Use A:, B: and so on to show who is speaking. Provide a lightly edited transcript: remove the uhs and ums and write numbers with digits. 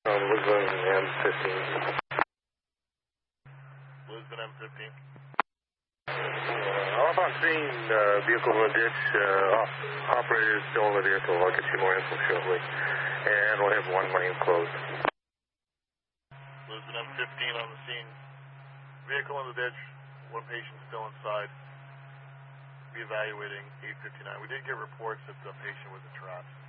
A: Lisbon M15.
B: Lisbon M15.
A: Off on scene, vehicle in the ditch, operator is still in the vehicle. I'll get you more info shortly. And we'll have one lane closed.
B: Lisbon M15 on the scene. Vehicle in the ditch, one patient still inside. Be evaluating 859. We did get reports that the patient was entrapped.